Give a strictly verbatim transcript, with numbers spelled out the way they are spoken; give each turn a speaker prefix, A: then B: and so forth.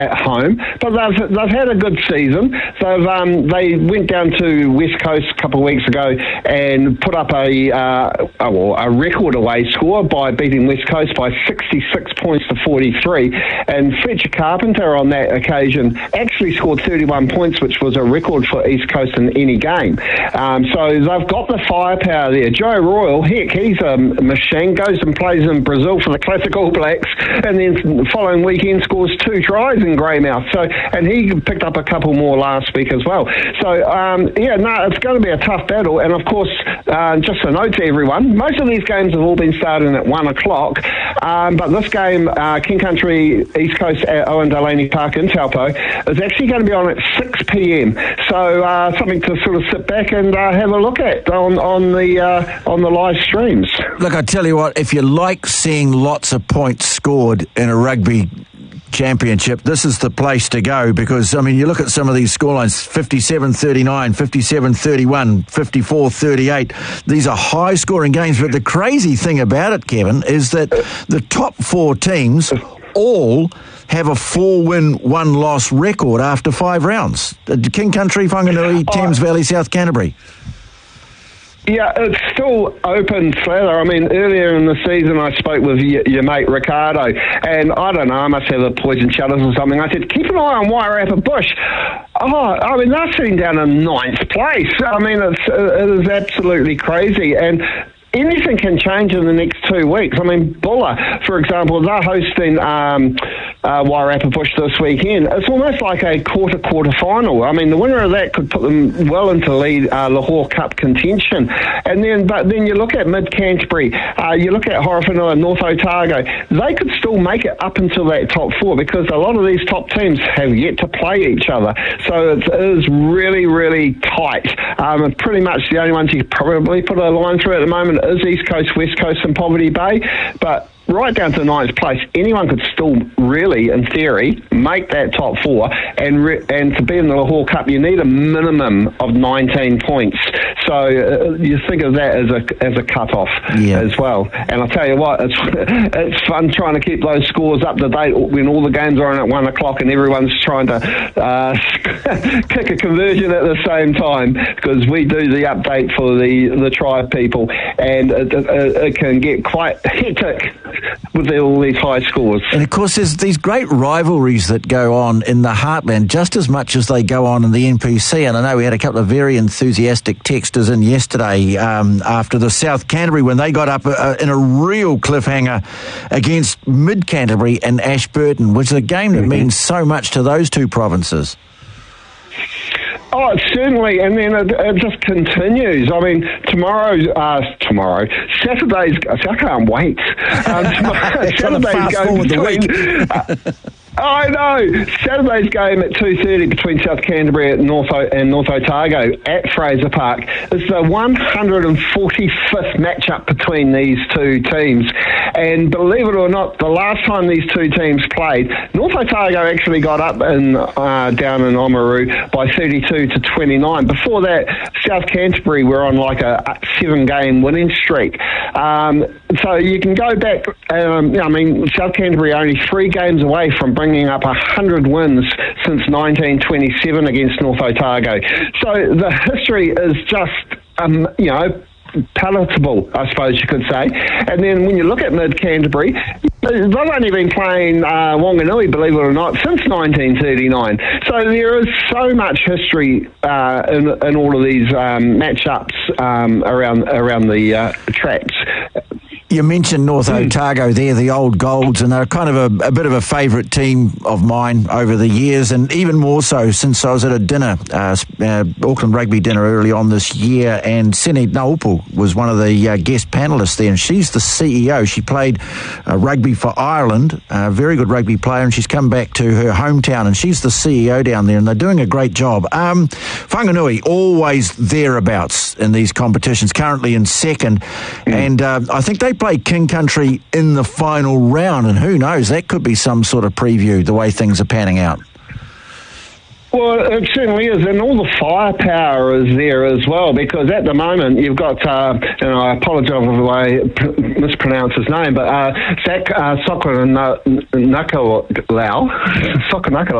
A: at home, but they've they've had a good season. They've um, they went down to West Coast a couple of weeks ago and put up a uh, a, a record away score by beating West Coast by sixty-six points to forty-three. And Fletcher Carpenter on that occasion actually scored thirty-one points, which was a record for East Coast in any game. Um, so they've got the firepower there. Joe Royal, heck, he's a machine. Goes and plays in Brazil for the Classic All Blacks, and then the following weekend scores two tries in Greymouth. So, and he picked up a couple more last week as well. So, um, yeah, no, it's going to be a tough battle. And of course, uh, just a note to everyone, most of these games have all been starting at one o'clock. Um, but this game, uh, King Country East Coast at Owen Delaney Park in Taupo, is actually going to be on at six p.m. So, uh, something to sort of sit back and uh, have a look at on on the uh, on the live streams.
B: Look, I tell you what, if you like seeing lots of points scored in a rugby championship, this is the place to go, because, I mean, you look at some of these scorelines, fifty-seven thirty-nine, fifty-seven thirty-one, fifty-four thirty-eight. These are high-scoring games, but the crazy thing about it, Kevin, is that the top four teams all have a four-win, one-loss record after five rounds. King Country, Whanganui, Thames Valley, South Canterbury.
A: Yeah, it's still open slather. I mean, earlier in the season, I spoke with your, your mate Ricardo, and I don't know, I must have the poison shutters or something. I said, keep an eye on Wairarapa Bush. Oh, I mean, they're sitting down in ninth place. I mean, it's, it is absolutely crazy. And anything can change in the next two weeks. I mean, Buller, for example, they're hosting um, uh, Wairarapa Bush this weekend. It's almost like a quarter-quarter final. I mean, the winner of that could put them well into lead uh, Lahore Cup contention. And then, but then you look at Mid-Canterbury, uh, you look at Horowhenua, North Otago, they could still make it up until that top four, because a lot of these top teams have yet to play each other. So it is really, really tight. Um, and pretty much the only ones you could probably put a line through at the moment is East Coast, West Coast and Poverty Bay, but right down to ninth place, anyone could still really, in theory, make that top four, and re- and to be in the Lahore Cup, you need a minimum of nineteen points. So uh, you think of that as a as a cut-off yeah. as well. And I'll tell you what, it's it's fun trying to keep those scores up to date when all the games are on at one o'clock and everyone's trying to uh, kick a conversion at the same time, because we do the update for the, the tribe people, and it, it, it can get quite hectic with all these high scores.
B: And of course there's these great rivalries that go on in the heartland just as much as they go on in the N P C, and I know we had a couple of very enthusiastic texters in yesterday um, after the South Canterbury when they got up uh, in a real cliffhanger against Mid-Canterbury and Ashburton, which is a game that mm-hmm. means so much to those two provinces.
A: Oh, certainly, and then it, it just continues. I mean, tomorrow, uh, tomorrow, Saturday's, I can't wait. Um, tomorrow, Saturday's going between... Uh, I know. Saturday's game at two thirty between South Canterbury and North, o- and North Otago at Fraser Park is the one hundred forty-fifth matchup between these two teams. And believe it or not, the last time these two teams played, North Otago actually got up in, uh, down in Oamaru by thirty-two to twenty-nine. Before that, South Canterbury were on like a, a seven-game winning streak. Um, so you can go back, um, I mean, South Canterbury are only three games away from bringing up one hundred wins since nineteen twenty-seven against North Otago. So the history is just, um, you know, palatable, I suppose you could say. And then when you look at Mid-Canterbury, they've only been playing uh, Wanganui, believe it or not, since nineteen thirty-nine. So there is so much history uh, in, in all of these um, matchups um, around, around the uh, tracks.
B: You mentioned North Otago there, the old Golds, and they're kind of a, a bit of a favourite team of mine over the years, and even more so since I was at a dinner, uh, uh, Auckland Rugby dinner early on this year, and Sene Naupu was one of the uh, guest panellists there, and she's the C E O. She played uh, rugby for Ireland, a very good rugby player, and she's come back to her hometown, and she's the C E O down there, and they're doing a great job. Um, Whanganui, always thereabouts in these competitions, currently in second, mm. and uh, I think they play King Country in the final round, and who knows, that could be some sort of preview, the way things are panning out.
A: Well, it certainly is, and all the firepower is there as well, because at the moment you've got, uh, and I apologise if I pr- mispronounce his name, but uh, Zach uh, Sokonakolau, Sokonakolau,